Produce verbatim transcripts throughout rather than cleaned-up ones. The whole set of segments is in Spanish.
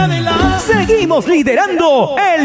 Seguimos liderando el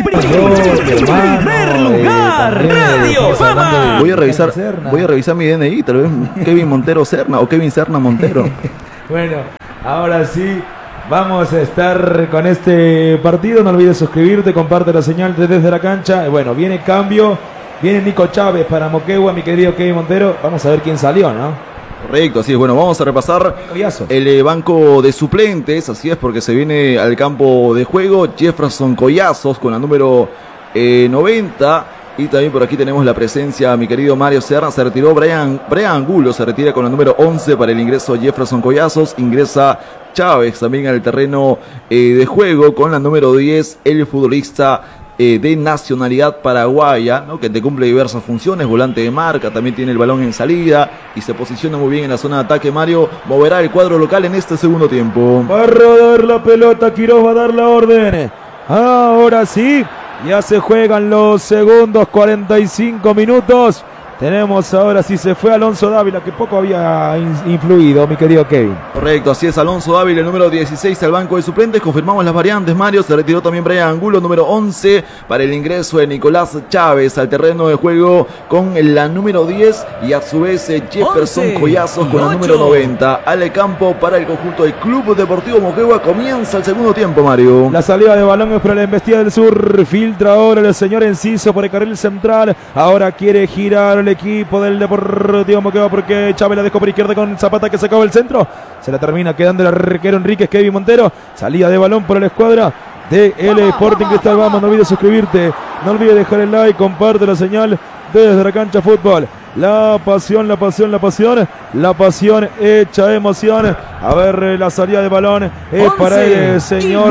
primer lugar. Radio Fama. Voy a revisar, voy a revisar mi D N I, tal vez Kevin Montero Serna o Kevin Serna Montero. Bueno, ahora sí, vamos a estar con este partido. No olvides suscribirte, comparte la señal desde la cancha. Bueno, viene cambio, viene Nico Chávez para Moquegua, mi querido Kevin Montero. Vamos a ver quién salió, ¿no? Correcto, así es. Bueno, vamos a repasar el eh, banco de suplentes, así es, porque se viene al campo de juego Jefferson Collazos con la número eh, noventa. Y también por aquí tenemos la presencia, mi querido Mario Serra. Se retiró Brian, Brian Angulo, se retira con la número once para el ingreso Jefferson Collazos. Ingresa Chávez también al terreno eh, de juego con la número diez, el futbolista eh, de nacionalidad paraguaya, ¿no? Que te cumple diversas funciones, volante de marca, también tiene el balón en salida y se posiciona muy bien en la zona de ataque. Mario moverá el cuadro local en este segundo tiempo. Va a rodar la pelota, Quiroz va a dar la orden. Ahora sí. Ya se juegan los segundos, cuarenta y cinco minutos. Tenemos ahora sí, se fue Alonso Dávila, que poco había influido, mi querido Kevin. Correcto, así es, Alonso Dávila, el número dieciséis al banco de suplentes. Confirmamos las variantes, Mario. Se retiró también Brian Angulo, número once, para el ingreso de Nicolás Chávez al terreno de juego con la número diez. Y a su vez Jefferson Collazos con la número noventa. Al campo para el conjunto del Club Deportivo Moquegua. Comienza el segundo tiempo, Mario. La salida de balón es para la Embestida del Sur. Filtra ahora el señor Enciso por el carril central. Ahora quiere girar el equipo del Deportivo Moquegua porque Chávez la dejó por izquierda con Zapata que sacaba el centro. Se la termina quedando el arquero Enríquez, Kevin Montero. Salida de balón por la escuadra de el Sporting Cristal. Vamos, no olvides suscribirte, no olvides dejar el like, comparte la señal desde la cancha fútbol. La pasión, la pasión, la pasión, la pasión hecha emoción. A ver, la salida de balón es para el señor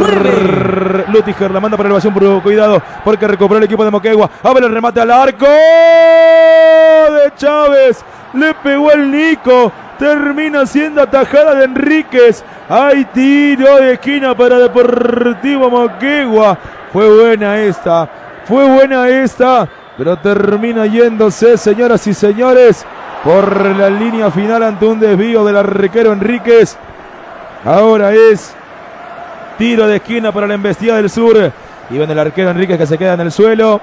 Lutiger. La manda para elevación, por cuidado, porque recuperó el equipo de Moquegua. A ver el remate al arco de Chávez. Le pegó el Nico. Termina siendo atajada de Enríquez. Hay tiro de esquina para Deportivo Moquegua. Fue buena esta. Fue buena esta. Pero termina yéndose, señoras y señores, por la línea final ante un desvío del arquero Enríquez. Ahora es tiro de esquina para la Embestida del Sur. Y ven el arquero Enríquez que se queda en el suelo.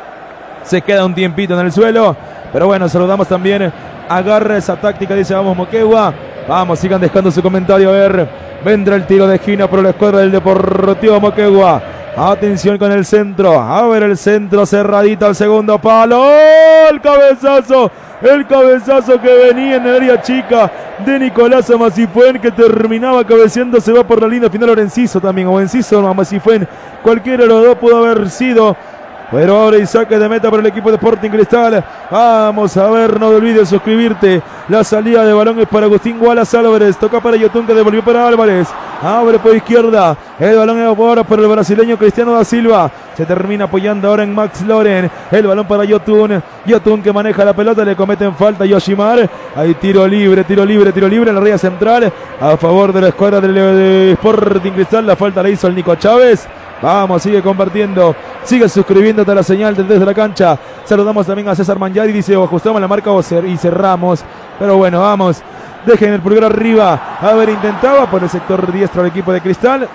Se queda un tiempito en el suelo. Pero bueno, saludamos también. Agarra esa táctica, dice vamos Moquegua. Vamos, sigan dejando su comentario. A ver, vendrá el tiro de esquina por la escuadra del Deportivo Moquegua. Atención con el centro. A ver el centro cerradito al segundo palo. ¡Oh! El cabezazo. El cabezazo que venía en el área chica de Nicolás Amasifuen, que terminaba cabeceando. Se va por la línea final. Ahora Enciso también. O Enciso o Amasifuen. Cualquiera de los dos pudo haber sido. Pero ahora y saque de meta para el equipo de Sporting Cristal. Vamos a ver, no olvides suscribirte. La salida de balón es para Agustín Wallace Álvarez. Toca para Yotun, que devolvió para Álvarez. Abre por izquierda. El balón es ahora para el brasileño Cristiano da Silva. Se termina apoyando ahora en Max Loren. El balón para Yotun. Yotun que maneja la pelota. Le cometen falta Yoshimar. Hay tiro libre, tiro libre, tiro libre en la raya central. A favor de la escuadra del Sporting Cristal. La falta la hizo el Nico Chávez. Vamos, sigue compartiendo, sigue suscribiéndote a la señal desde la cancha. Saludamos también a César Mangiari, dice, o ajustamos la marca o cer y cerramos. Pero bueno, vamos, dejen el pulgar arriba. A ver, intentaba por el sector diestro el equipo de Cristal.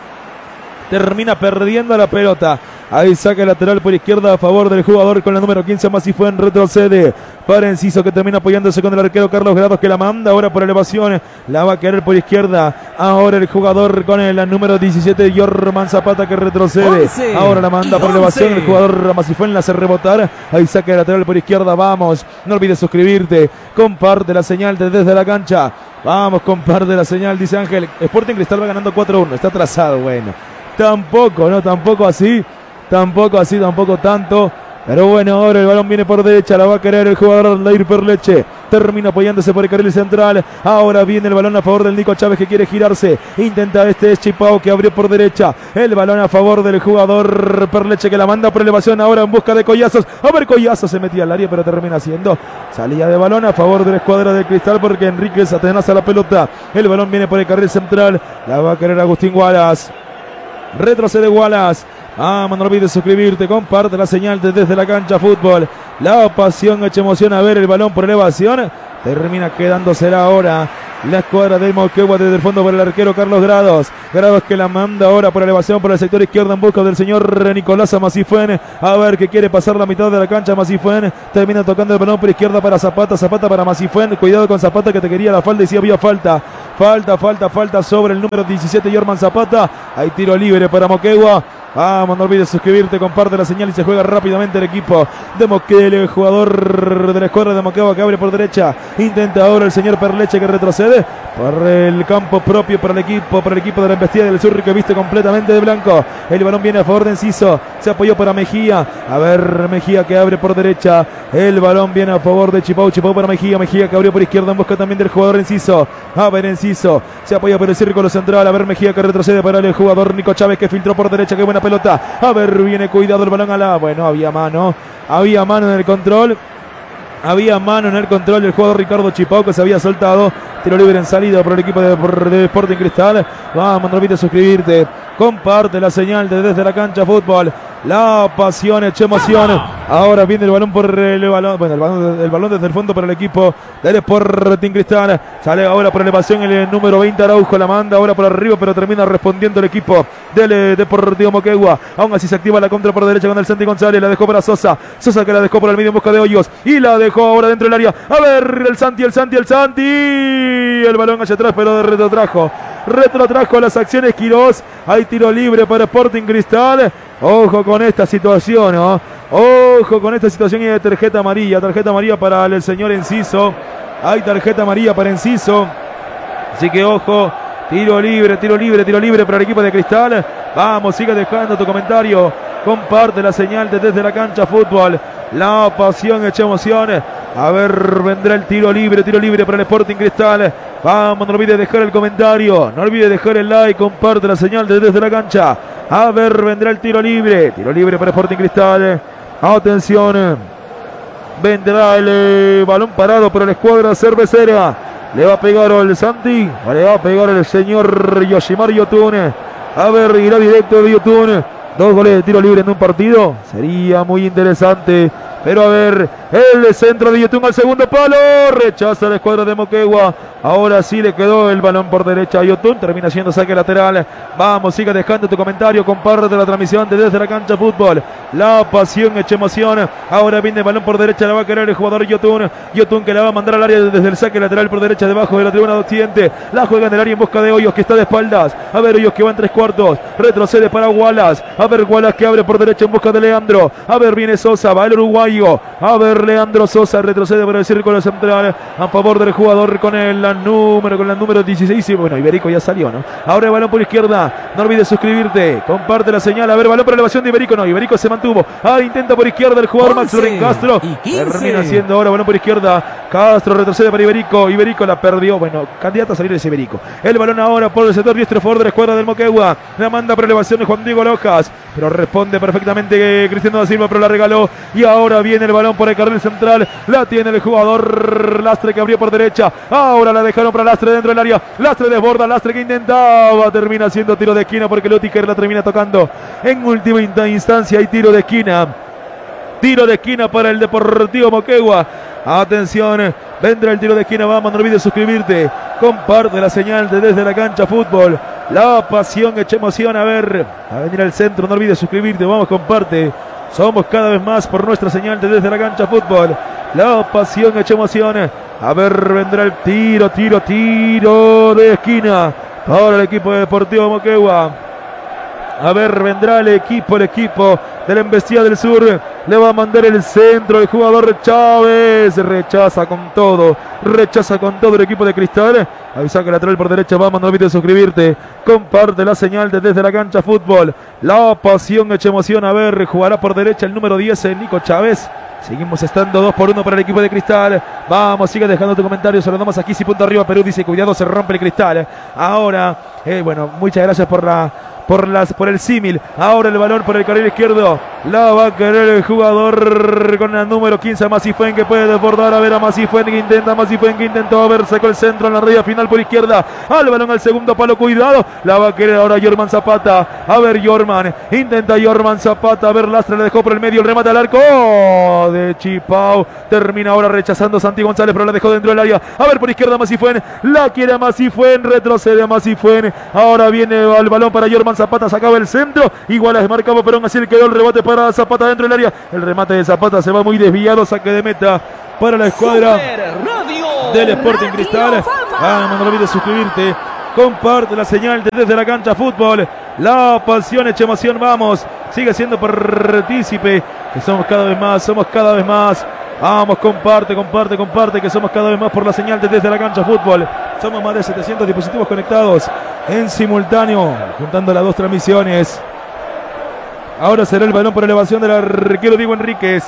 Termina perdiendo la pelota. Ahí saca el lateral por izquierda a favor del jugador con la número quince, Amasifuen, retrocede para Enciso, que termina apoyándose con el arquero Carlos Grados, que la manda ahora por elevación, la va a querer por izquierda. Ahora el jugador con el número diecisiete, Jorman Zapata, que retrocede. Ahora la manda por elevación el jugador Amasifuen, la hace rebotar. Ahí saca el lateral por izquierda. Vamos, no olvides suscribirte, comparte la señal desde la cancha. Vamos, comparte la señal, dice Ángel. Sporting Cristal va ganando cuatro uno, está atrasado, bueno. Tampoco, no, tampoco así. Tampoco así, tampoco tanto. Pero bueno, ahora el balón viene por derecha. La va a querer el jugador Aldair Perleche. Termina apoyándose por el carril central. Ahora viene el balón a favor del Nico Chávez, que quiere girarse. Intenta este Chipao, que abrió por derecha. El balón a favor del jugador Perleche, que la manda por elevación. Ahora en busca de Collazos. A ver, Collazos se metía al área, pero termina haciendo salida de balón a favor de la escuadra del Cristal, porque Enríquez atenaza la pelota. El balón viene por el carril central. La va a querer Agustín Wallace. Retrocede Wallace. Vamos, no olvides suscribirte, comparte la señal desde la cancha fútbol. La pasión hecha emoción. A ver el balón por elevación. Termina quedándosela ahora la escuadra de Moquegua desde el fondo por el arquero Carlos Grados. Grados que la manda ahora por elevación por el sector izquierdo en busca del señor Nicolás Amacifuen. A ver que quiere pasar la mitad de la cancha. Amacifuen termina tocando el balón por izquierda para Zapata. Zapata para Amacifuen. Cuidado con Zapata que te quería la falta y si había falta. Falta, falta, falta sobre el número diecisiete, Yorman Zapata. Hay tiro libre para Moquegua. Vamos, no olvides suscribirte, comparte la señal y se juega rápidamente el equipo de Moquegua, el jugador de la escuadra de Moquegua que abre por derecha. Intenta ahora el señor Perleche que retrocede por el campo propio para el equipo, para el equipo de la embestida del sur que viste completamente de blanco. El balón viene a favor de Enciso, se apoyó para Mejía. A ver, Mejía que abre por derecha. El balón viene a favor de Chipau, Chipau para Mejía, Mejía que abrió por izquierda en busca también del jugador Enciso. A ver, Enciso se apoya por el círculo central. A ver, Mejía que retrocede para el jugador Nico Chávez que filtró por derecha. Qué buena pelota. A ver, viene cuidado el balón a la... Bueno, había mano. Había mano en el control. Había mano en el control del jugador Ricardo Chipau que se había soltado. Tiro libre en salida por el equipo de, de Sporting Cristal. Vamos, no olvides suscribirte. Comparte la señal de Desde la Cancha Fútbol. La pasión hecha emoción. Ahora viene el balón por el balón. Bueno, el balón, el balón desde el fondo para el equipo del Sporting Cristal. Sale ahora por elevación el número veinte Araujo. La manda ahora por arriba, pero termina respondiendo el equipo del Deportivo Moquegua. Aún así se activa la contra por derecha con el Santi González. La dejó para Sosa. Sosa que la dejó por el medio en busca de Hoyos. Y la dejó ahora dentro del área. A ver, el Santi, el Santi, el Santi. El balón hacia atrás, pero retrotrajo. Retrotrajo las acciones Quirós. Hay tiro libre para Sporting Cristal. Ojo con esta situación, ¿no? Ojo con esta situación y hay tarjeta amarilla. Tarjeta amarilla para el señor Enciso. Hay tarjeta amarilla para Enciso. Así que ojo. Tiro libre, tiro libre, tiro libre para el equipo de Cristal. Vamos, sigue dejando tu comentario. Comparte la señal de Desde la Cancha Fútbol. La pasión hecha emoción. A ver, vendrá el tiro libre, tiro libre para el Sporting Cristal. Vamos, no olvides dejar el comentario. No olvides dejar el like. Comparte la señal de Desde la Cancha. A ver, vendrá el tiro libre. Tiro libre para Sporting Cristal. Atención. Vendrá el eh, balón parado por la escuadra cervecera. Le va a pegar el Santi. O le va a pegar el señor Yoshimar Yotun. A ver, irá directo de Yotun. Dos goles de tiro libre en un partido. Sería muy interesante. Pero a ver, el centro de Yotun al segundo palo. Rechaza la escuadra de Moquegua. Ahora sí le quedó el balón por derecha a Yotun. Termina siendo saque lateral. Vamos, siga dejando tu comentario. Comparte la transmisión de Desde la Cancha Fútbol. La pasión hecha emoción. Ahora viene el balón por derecha. La va a querer el jugador Yotun. Yotun que la va a mandar al área desde el saque lateral por derecha. Debajo de la tribuna de Occidente. La juega en el área en busca de Hoyos que está de espaldas. A ver, Hoyos que va en tres cuartos. Retrocede para Wallace. A ver, Wallace que abre por derecha en busca de Leandro. A ver, viene Sosa. Va el uruguayo. A ver, Leandro Sosa retrocede por el círculo central a favor del jugador con el número con el número dieciséis. Y bueno, Iberico ya salió, ¿no? Ahora el balón por izquierda. No olvides suscribirte. Comparte la señal. A ver, balón por elevación de Iberico. No, Iberico se mantuvo. Ah, intenta por izquierda el jugador Max Loren Castro. Termina haciendo ahora balón por izquierda. Castro retrocede para Iberico. Iberico la perdió. Bueno, candidato a salir de ese Iberico. El balón ahora por el sector diestro a favor de la escuadra del Moquegua. La manda por elevación de Juan Diego Lojas. Pero responde perfectamente Cristiano da Silva, pero la regaló. Y ahora viene el balón por el carril central. La tiene el jugador Lastre que abrió por derecha. Ahora la dejaron para Lastre dentro del área. Lastre desborda. Lastre que intentaba. Termina haciendo tiro de esquina porque Lutiker la termina tocando. En última instancia hay tiro de esquina. Tiro de esquina para el Deportivo Moquegua. Atención. Vendrá el tiro de esquina. Vamos, no olvides suscribirte. Comparte la señal de Desde la Cancha Fútbol. La pasión hecha emoción. A ver. A venir al centro. No olvides suscribirte. Vamos, comparte. Somos cada vez más por nuestra señal de Desde la Cancha Fútbol. La pasión hecha emoción. A ver, vendrá el tiro, tiro, tiro de esquina para el equipo de Deportivo Moquegua. A ver, vendrá el equipo, el equipo de la Embestida del Sur. Le va a mandar el centro el jugador Chávez. Rechaza con todo. Rechaza con todo el equipo de Cristal. Avisa que lateral por derecha. Vamos, no olvides suscribirte. Comparte la señal de Desde la Cancha Fútbol. La pasión hecha emoción. A ver, jugará por derecha el número diez, el Nico Chávez. Seguimos estando dos por uno para el equipo de Cristal. Vamos, sigue dejando tu comentario. Saludamos aquí, si punto arriba Perú. Dice, cuidado, se rompe el cristal. Ahora, eh, bueno, muchas gracias por la... por, las, por el símil. Ahora el balón por el carril izquierdo. La va a querer el jugador con el número quince, Masifuen, que puede desbordar. A ver a Masifuen que intenta, Masifuen que intentó. A ver, sacó el centro en la raya final por izquierda. Al balón al segundo palo, cuidado. La va a querer ahora Jorman Zapata. A ver, Jorman. Intenta Jorman Zapata. A ver, Lastre le dejó por el medio. El remate al arco oh, de Chipao. Termina ahora rechazando Santi González, pero la dejó dentro del área. A ver, por izquierda Masifuen. La quiere a Masifuen. Retrocede a Masifuen. Ahora viene el balón para Jorman Zapata. Sacaba el centro. Igual es marcado, pero aún así quedó el rebote para Zapata dentro del área. El remate de Zapata se va muy desviado. Saque de meta para la escuadra del Sporting Cristal. Ah, no olvides suscribirte. Comparte la señal desde la cancha fútbol. La pasión hecha emoción. Vamos. Sigue siendo partícipe. Que somos cada vez más. Somos cada vez más. Vamos, comparte, comparte, comparte. Que somos cada vez más por la señal desde la cancha fútbol. Somos más de setecientos dispositivos conectados en simultáneo, juntando las dos transmisiones. Ahora será el balón por elevación del arquero Diego Enríquez.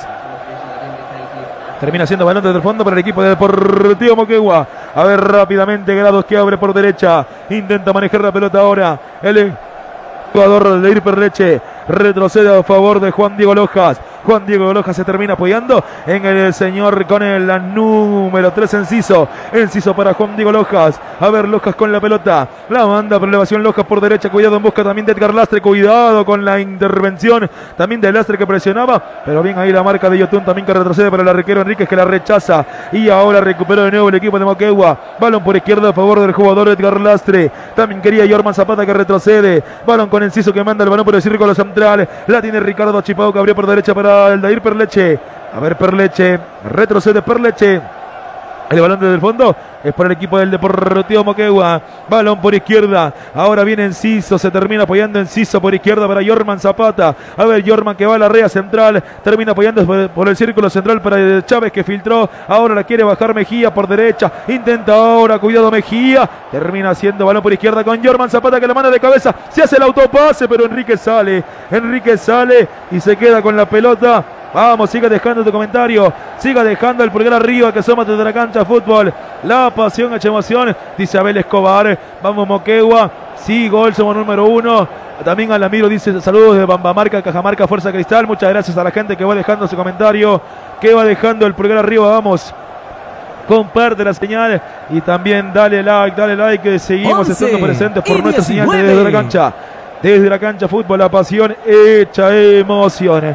Termina siendo balón desde el fondo para el equipo de Deportivo Moquegua. A ver rápidamente Grados, que abre por derecha. Intenta manejar la pelota ahora. El jugador de Ir Perleche retrocede a favor de Juan Diego Lojas. Juan Diego Lojas se termina apoyando en el señor con el número tres, Enciso. Enciso para Juan Diego Lojas. A ver, Lojas con la pelota. La manda por elevación Lojas por derecha. Cuidado en busca también de Edgar Lastre. Cuidado con la intervención también de Lastre, que presionaba. Pero bien ahí la marca de Yotun también, que retrocede para el arquero Enríquez, que la rechaza. Y ahora recuperó de nuevo el equipo de Moquegua. Balón por izquierda a favor del jugador Edgar Lastre. También quería Jorman Zapata, que retrocede. Balón con Enciso, que manda el balón por el círculo central. La tiene Ricardo Chipao, que abrió por derecha para el Dair Perleche. A ver, Perleche. Retrocede Perleche. El balón desde el fondo es para el equipo del Deportivo Moquegua. Balón por izquierda. Ahora viene Enciso. Se termina apoyando Enciso por izquierda para Jorman Zapata. A ver, Jorman, que va a la rea central. Termina apoyando por el círculo central para Chávez, que filtró. Ahora la quiere bajar Mejía por derecha. Intenta ahora. Cuidado Mejía. Termina haciendo balón por izquierda con Jorman Zapata, que la manda de cabeza. Se hace el autopase, pero Enrique sale. Enrique sale y se queda con la pelota. Vamos, siga dejando tu comentario. Siga dejando el pulgar arriba, que somos desde la cancha fútbol. La pasión hecha emoción, dice Abel Escobar. Vamos Moquegua. Sí, gol, somos número uno. También Alamiro dice saludos de Bambamarca, Cajamarca, Fuerza Cristal. Muchas gracias a la gente que va dejando su comentario, que va dejando el pulgar arriba. Vamos. Comparte la señal y también dale like, dale like, que seguimos estando presentes por nuestra señal desde la cancha. Desde la cancha fútbol, la pasión hecha emoción.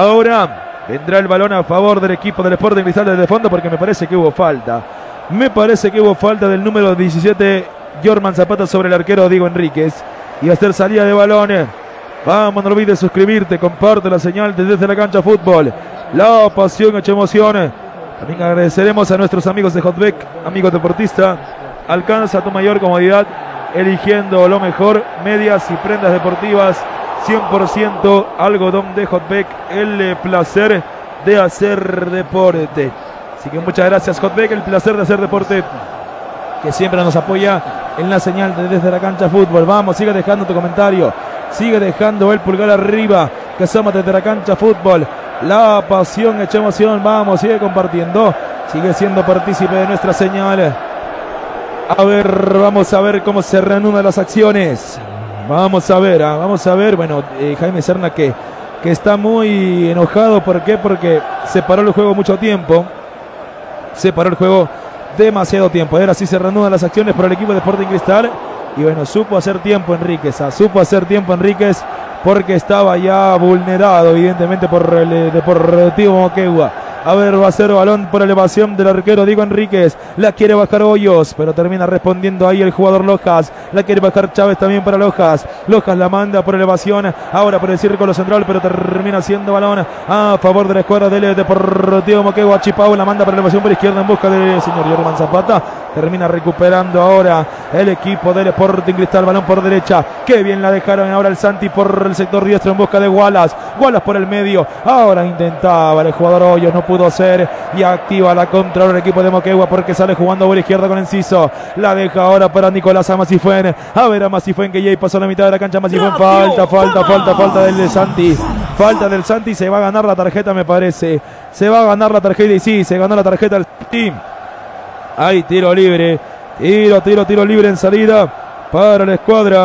Ahora vendrá el balón a favor del equipo del Sporting Cristal desde el fondo, porque me parece que hubo falta. Me parece que hubo falta del número diecisiete, Jorman Zapata, sobre el arquero Diego Enríquez. Y a hacer salida de balones. Vamos, no olvides suscribirte, comparte la señal desde la cancha fútbol. La pasión hecha emoción. También agradeceremos a nuestros amigos de Hotbeck, amigos deportistas. Alcanza tu mayor comodidad eligiendo lo mejor, medias y prendas deportivas cien por ciento algodón de Hotbeck, el placer de hacer deporte. Así que muchas gracias Hotbeck, el placer de hacer deporte, que siempre nos apoya en la señal de desde la cancha fútbol. Vamos, sigue dejando tu comentario, sigue dejando el pulgar arriba, que somos desde la cancha fútbol. La pasión hecha emoción. Vamos, sigue compartiendo, sigue siendo partícipe de nuestra señal. A ver, vamos a ver cómo se reanudan las acciones. Vamos a ver, ¿eh? vamos a ver. Bueno, eh, Jaime Serna que, que está muy enojado. ¿Por qué? Porque se paró el juego mucho tiempo. Se paró el juego demasiado tiempo. Ahora sí se reanudan las acciones para el equipo de Sporting Cristal. Y bueno, supo hacer tiempo Enríquez. ¿eh? Supo hacer tiempo Enríquez, porque estaba ya vulnerado evidentemente por el eh, Deportivo Moquegua. A ver, va a ser balón por elevación del arquero Diego Enríquez. La quiere bajar Hoyos, pero termina respondiendo ahí el jugador Lojas. La quiere bajar Chávez también para Lojas. Lojas la manda por elevación, ahora por el círculo central, pero termina siendo balón a favor de la escuadra del Deportivo Moquegua. Chipao la manda por elevación por izquierda en busca del señor Jorman Zapata. Termina recuperando ahora el equipo del Sporting Cristal. Balón por derecha. Qué bien la dejaron ahora el Santi por el sector diestro en busca de Wallace. Wallace por el medio. Ahora intentaba el jugador Hoyos, no pudo ser, y activa la contra el equipo de Moquegua, porque sale jugando por izquierda con Enciso. La deja ahora para Nicolás Amasifuen. A ver a Amasifuen, que ya pasó la mitad de la cancha. Amasifuen, falta, falta, falta, falta del Santi. Falta del Santi. Se va a ganar la tarjeta, me parece. Se va a ganar la tarjeta, y sí, se ganó la tarjeta el team. Hay tiro libre. Tiro, tiro, tiro libre en salida para la escuadra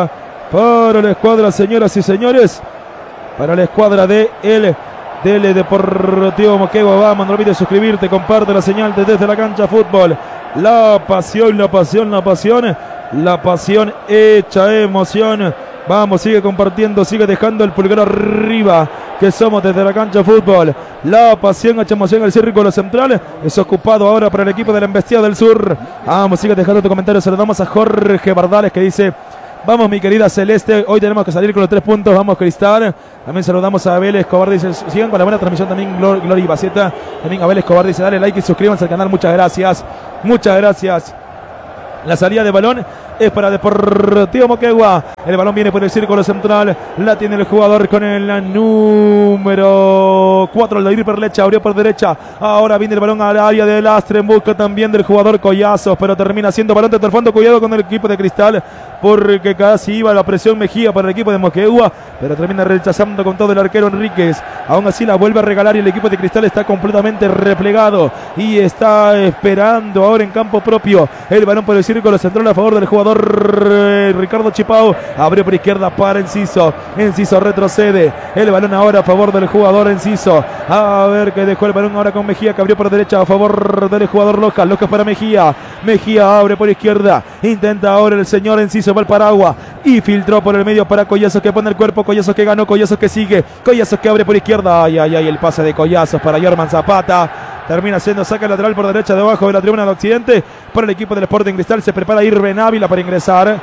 para la escuadra, señoras y señores, para la escuadra de el del Deportivo Moquegua. Vamos, no olvides suscribirte, comparte la señal de Desde la Cancha Fútbol. La pasión, la pasión, la pasión, la pasión hecha emoción. Vamos, sigue compartiendo, sigue dejando el pulgar arriba, que somos Desde la Cancha Fútbol. La pasión hecha emoción, el círculo central es ocupado ahora por el equipo de la Embestida del Sur. Vamos, sigue dejando tu comentario. Saludamos a Jorge Bardales, que dice: vamos, mi querida Celeste, hoy tenemos que salir con los tres puntos. Vamos, Cristal. También saludamos a Abel Escobar, dice: sigan con la buena transmisión también, Glor Gloria Bacieta. También Abel Escobar dice: dale like y suscríbanse al canal. Muchas gracias, muchas gracias. La salida de balón es para Deportivo Moquegua. El balón viene por el círculo central. La tiene el jugador con el número cuatro, el de Perlecha. Abrió por derecha. Ahora viene el balón al área de Lastre. En busca también del jugador Collazos, pero termina siendo balón desde el fondo. Cuidado con el equipo de Cristal, porque casi iba la presión Mejía para el equipo de Moquegua, pero termina rechazando con todo el arquero Enríquez. Aún así la vuelve a regalar y el equipo de Cristal está completamente replegado y está esperando ahora en campo propio el balón por el círculo central a favor del jugador eh, Ricardo Chipao. Abrió por izquierda para Enciso. Enciso retrocede. El balón ahora a favor del jugador Enciso. A ver que dejó el balón ahora con Mejía, que abrió por derecha a favor del jugador Locas. Locas para Mejía. Mejía abre por izquierda. Intenta ahora el señor Enciso para el paraguas y filtró por el medio para Collazos, que pone el cuerpo. Collazos que ganó. Collazos que sigue. Collazos que abre por izquierda. Ay, ay, ay. El pase de Collazos para Jorman Zapata. Termina siendo saque lateral por derecha debajo de la tribuna de Occidente para el equipo del Sporting Cristal. Se prepara Irben Ávila para ingresar.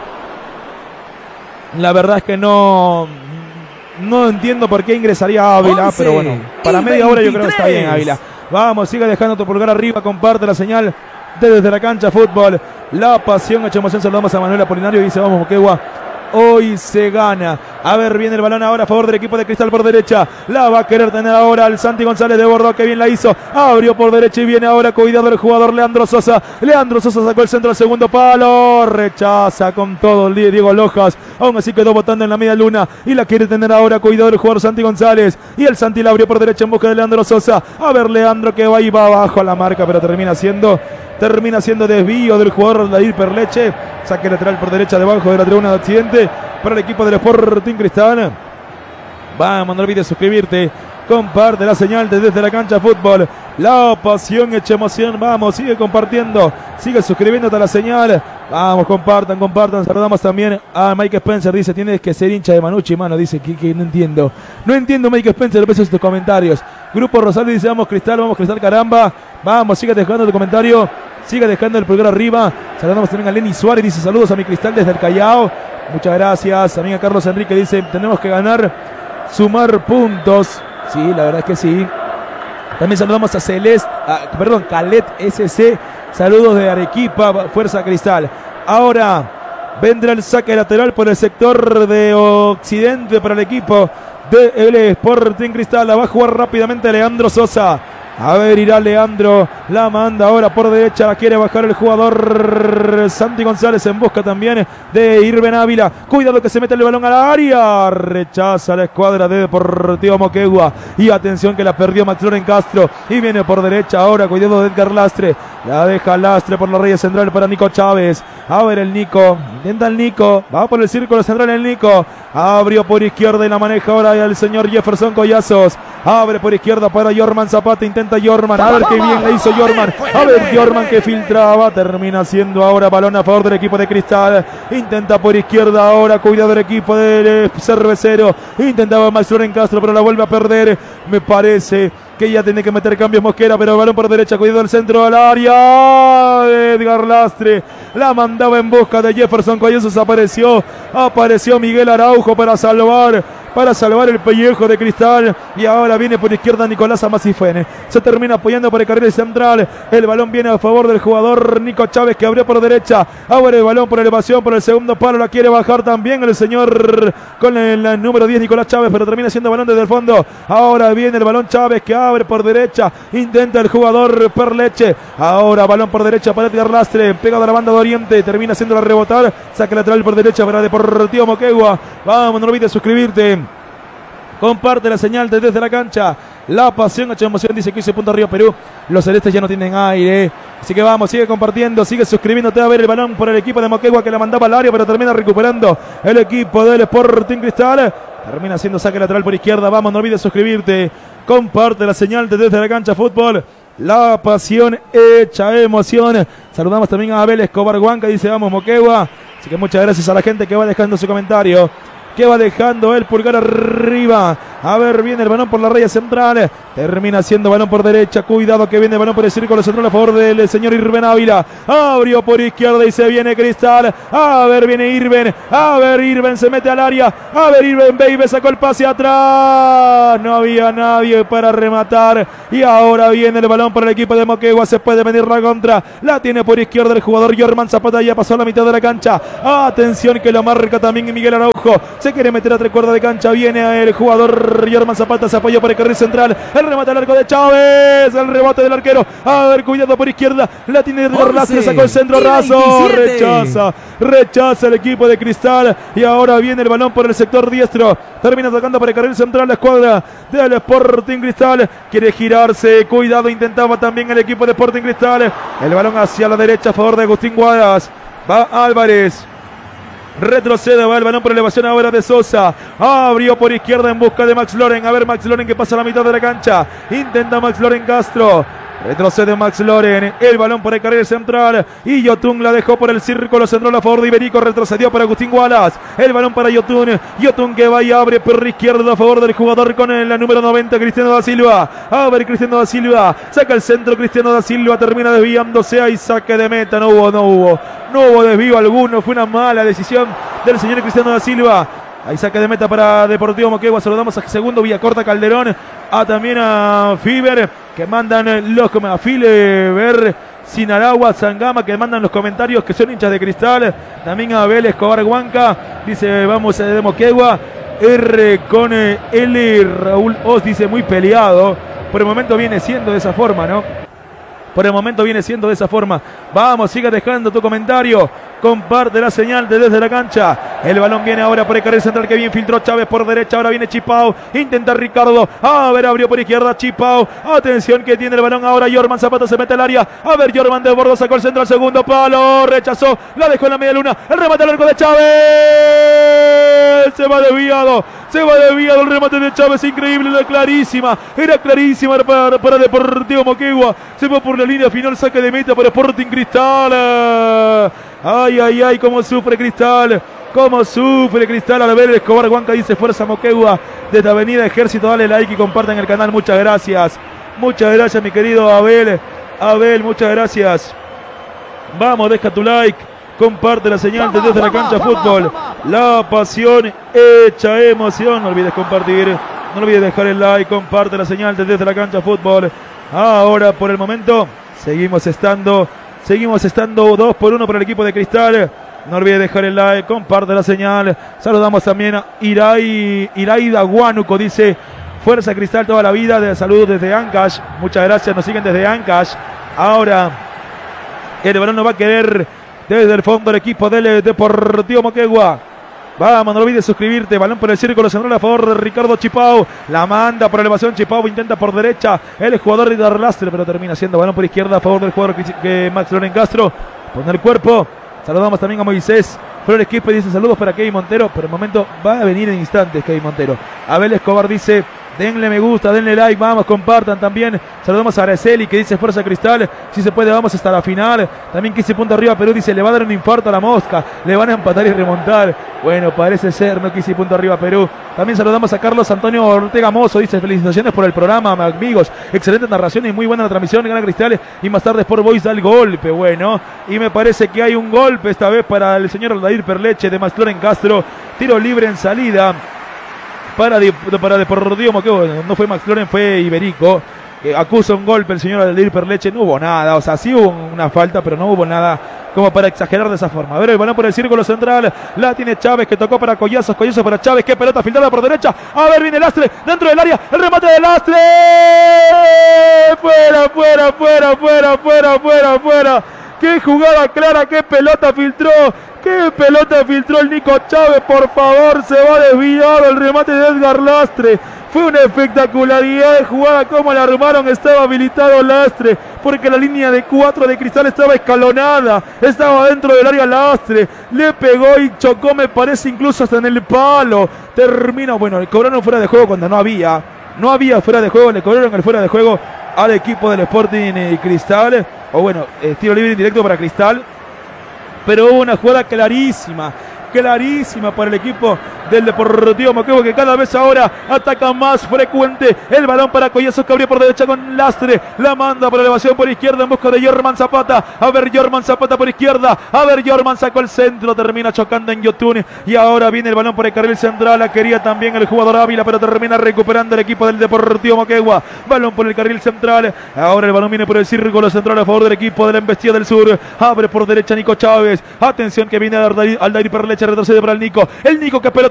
La verdad es que no no entiendo por qué ingresaría Ávila, once, pero bueno, para media hora yo creo que está bien Ávila. Vamos, sigue dejando tu pulgar arriba, comparte la señal de Desde la Cancha Fútbol. La pasión, hecha emoción. Saludamos a Manuel Apolinario y dice: vamos, Moquegua, hoy se gana. A ver, viene el balón ahora a favor del equipo de Cristal por derecha. La va a querer tener ahora el Santi González de Bordeaux, que bien la hizo. Abrió por derecha y viene ahora cuidado el jugador Leandro Sosa. Leandro Sosa sacó el centro al segundo palo. Rechaza con todo el día Diego Lojas. Aún así quedó botando en la media luna y la quiere tener ahora cuidado el jugador Santi González. Y el Santi la abrió por derecha en busca de Leandro Sosa. A ver, Leandro que va y va abajo a la marca, pero termina siendo... Termina siendo desvío del jugador Dair Perleche. Saque lateral por derecha debajo de la tribuna de Occidente para el equipo del Sporting Cristal. Vamos, no olvides suscribirte. Comparte la señal de Desde la Cancha Fútbol. La pasión hecha emoción. Vamos, sigue compartiendo. Sigue suscribiéndote a la señal. Vamos, compartan, compartan. Saludamos también a Mike Spencer. Dice: tienes que ser hincha de Manucci, mano. Dice que, que no entiendo. No entiendo, Mike Spencer. Gracias a tus comentarios. Grupo Rosario dice: vamos, Cristal, vamos, Cristal, caramba. Vamos, sigue dejando tu comentario. Sigue dejando el pulgar arriba. Saludamos también a Lenny Suárez. Dice: saludos a mi Cristal desde el Callao. Muchas gracias. También a Carlos Enrique. Dice: tenemos que ganar, sumar puntos. Sí, la verdad es que sí. También saludamos a Celeste, a, perdón, Calet S C. Saludos de Arequipa, Fuerza Cristal. Ahora vendrá el saque lateral por el sector de Occidente para el equipo del Sporting Cristal. La va a jugar rápidamente Leandro Sosa. A ver, irá Leandro, la manda ahora por derecha, la quiere bajar el jugador Santi González en busca también de Irben Ávila. Cuidado que se mete el balón al área, rechaza la escuadra de Deportivo Moquegua. Y atención que la perdió Max Loren Castro y viene por derecha ahora, cuidado de Edgar Lastre. La deja Lastre por la raya central para Nico Chávez. A ver el Nico, intenta el Nico, va por el círculo central el Nico. Abrió por izquierda y la maneja ahora el señor Jefferson Collazos. Abre por izquierda para Jorman Zapata, intenta Jorman, a ver qué bien le hizo Jorman. A ver Jorman que filtraba, termina siendo ahora balón a favor del equipo de Cristal. Intenta por izquierda ahora, cuidado del equipo del Cervecero. Intentaba Max Loren Castro, pero la vuelve a perder. Me parece que ya tiene que meter cambios Mosquera, pero el balón por derecha, cuidado del centro al área. Edgar Lastre la mandaba en busca de Jefferson Collazos. Apareció, apareció Miguel Araujo para salvar, para salvar el pellejo de Cristal. Y ahora viene por izquierda Nicolás Amasifene. Se termina apoyando por el carril central. El balón viene a favor del jugador Nico Chávez, que abrió por derecha. Abre el balón por elevación, por el segundo palo. La quiere bajar también el señor con el, el número diez, Nicolás Chávez, pero termina siendo balón desde el fondo. Ahora viene el balón Chávez, que abre por derecha. Intenta el jugador Perleche. Ahora balón por derecha para Edgar Lastre. Pegado a la banda de Oriente. Termina haciendo la rebotar. Saque lateral por derecha para Deportivo Moquegua. Vamos, no olvides suscribirte. comparte la señal de desde la cancha. La pasión, hecha emoción, dice que hice punto arriba Perú. Los celestes ya no tienen aire. Así que vamos, sigue compartiendo, sigue suscribiéndote a ver el balón por el equipo de Moquegua que la mandaba al área, pero termina recuperando el equipo del Sporting Cristal. Termina haciendo saque lateral por izquierda. Vamos, no olvides suscribirte. Comparte la señal de desde la cancha fútbol. La pasión hecha emoción. Saludamos también a Abel Escobar Huanca, dice vamos Moquegua. Así que muchas gracias a la gente que va dejando su comentario, que va dejando el pulgar arriba. A ver, viene el balón por la raya central. Termina siendo balón por derecha. Cuidado que viene el balón por el círculo central a favor del señor Irben Ávila. Abrió por izquierda y se viene Cristal. A ver, viene Irben. A ver, Irben se mete al área. A ver, Irben Baby sacó el pase atrás. No había nadie para rematar. Y ahora viene el balón para el equipo de Moquegua. Se puede venir la contra. La tiene por izquierda el jugador Jorman Zapata. Ya pasó a la mitad de la cancha. Atención que lo marca también Miguel Araujo. Se quiere meter a tres cuerdas de cancha. Viene el jugador Jorman Zapata. Se apoyó por el carril central. El remate al arco de Chávez. El rebote del arquero. A ver, cuidado por izquierda. La tiene de Orlastre. Sacó el centro raso. Rechaza. Rechaza el equipo de Cristal. Y ahora viene el balón por el sector diestro. Termina tocando por el carril central la escuadra del Sporting Cristal. Quiere girarse. Cuidado. Intentaba también el equipo de Sporting Cristal. El balón hacia la derecha a favor de Agustín Guadas. Va Álvarez. Retrocede, va el balón por elevación ahora de Sosa. Abrió por izquierda en busca de Max Loren. A ver Max Loren que pasa a la mitad de la cancha. Intenta Max Loren Castro. Retrocede Max Loren. El balón por el carril central. Y Yotun la dejó por el círculo central a favor de Iberico. Retrocedió para Agustín Wallace. El balón para Yotun. Yotun que va y abre por izquierda a favor del jugador con el número noventa, Cristiano da Silva. A ver Cristiano da Silva. Saca el centro Cristiano da Silva. Termina desviándose. Hay saque de meta. No hubo, no hubo. No hubo desvío alguno. Fue una mala decisión del señor Cristiano da Silva. Hay saque de meta para Deportivo Moquegua. Saludamos a segundo Villacorta Calderón. A también a Fiber que mandan los a Fiber Sinaragua Zangama que mandan los comentarios que son hinchas de Cristal. También a Abel Escobar Huanca. Dice vamos a de Moquegua. R con L. Raúl Oz dice muy peleado. Por el momento viene siendo de esa forma, ¿no? Por el momento viene siendo de esa forma. Vamos, siga dejando tu comentario. Comparte la señal de desde la cancha. El balón viene ahora por el carril central que bien filtró Chávez por derecha. Ahora viene Chipao. Intenta Ricardo. A ver, abrió por izquierda Chipao. Atención que tiene el balón ahora. Jorman Zapata se mete al área. A ver, Jorman de bordo sacó el centro al segundo palo. Rechazó. La dejó en la media luna. El remate al arco de Chávez. Se va desviado. Se va desviado el remate de Chávez. Increíble. Era clarísima. Era clarísima para, para Deportivo Moquegua. Se fue por la línea final. Saque de meta para Sporting Cristal. Ay, ay, ay, cómo sufre Cristal, cómo sufre Cristal. Al ver Escobar Huanca dice fuerza Moquegua desde Avenida Ejército. Dale like y compartan el canal, muchas gracias. Muchas gracias mi querido Abel. Abel, muchas gracias. Vamos, deja tu like, comparte la señal desde la cancha fútbol. La pasión hecha emoción. No olvides compartir, no olvides dejar el like, comparte la señal desde la cancha fútbol. Ahora por el momento seguimos estando... Seguimos estando dos por uno para el equipo de Cristal. No olvides dejar el like, comparte la señal. Saludamos también a Irai, Iraida Huánuco, dice fuerza Cristal toda la vida. De saludos desde Ancash. Muchas gracias, nos siguen desde Ancash. Ahora el balón no va a querer desde el fondo del equipo del Deportivo Moquegua. Vamos, no olvides suscribirte. Balón por el círculo central a favor de Ricardo Chipao. La manda por elevación Chipao. Intenta por derecha el jugador de Darlastre, pero termina siendo balón por izquierda a favor del jugador que, que Max Loren Castro. Pone el cuerpo. Saludamos también a Moisés Flores Quispe. Dice saludos para Kevin Montero. Por el momento va a venir en instantes Kevin Montero. Abel Escobar dice denle me gusta, denle like, vamos, compartan también. Saludamos a Araceli que dice fuerza Cristal, si se puede vamos hasta la final. También quince puntos arriba Perú, dice le va a dar un infarto a la mosca, le van a empatar y remontar. Bueno, parece ser, no quince puntos arriba Perú. También saludamos a Carlos Antonio Ortega Mozo, dice felicitaciones por el programa, amigos, excelente narración y muy buena la transmisión, gana Cristal y más tarde Sport Boys da el golpe, bueno, y me parece que hay un golpe esta vez para el señor Aldair Perleche de Max Loren Castro, tiro libre en salida. Para, para Deportivo Moquegua, no fue Max Loren, fue Iberico. Eh, acusa un golpe el señor Aldair Perleche. No hubo nada, o sea, sí hubo una falta, pero no hubo nada como para exagerar de esa forma. A ver, el balón por el círculo central. La tiene Chávez que tocó para Collazos. Collazos para Chávez. Qué pelota filtrada por derecha. A ver, viene Lastre dentro del área. El remate de Lastre. Fuera, fuera, fuera, fuera, fuera, fuera, fuera. qué jugada clara, qué pelota filtró, qué pelota filtró el Nico Chávez, por favor, se va desviado el remate de Edgar Lastre. Fue una espectacularidad de jugada, como la armaron, estaba habilitado Lastre, porque la línea de cuatro de Cristal estaba escalonada, estaba dentro del área Lastre, le pegó y chocó, me parece incluso hasta en el palo. Termina, bueno, le cobraron fuera de juego cuando no había, no había fuera de juego, le cobraron el fuera de juego al equipo del Sporting Cristal, o bueno, eh, tiro libre indirecto para Cristal, pero hubo una jugada clarísima, clarísima para el equipo del Deportivo Moquegua, que cada vez ahora ataca más frecuente. El balón para Collazos, que abrió por derecha con Lastre, la manda por elevación por izquierda en busca de Jorman Zapata. A ver, Jorman Zapata por izquierda, a ver, Jorman sacó el centro, termina chocando en Yotun, y ahora viene el balón por el carril central, la quería también el jugador Ávila, pero termina recuperando el equipo del Deportivo Moquegua. Balón por el carril central, ahora el balón viene por el círculo central a favor del equipo de la Embestida del Sur. Abre por derecha Nico Chávez, atención que viene Aldair Perlecha, retrocede para el Nico, el Nico que pelota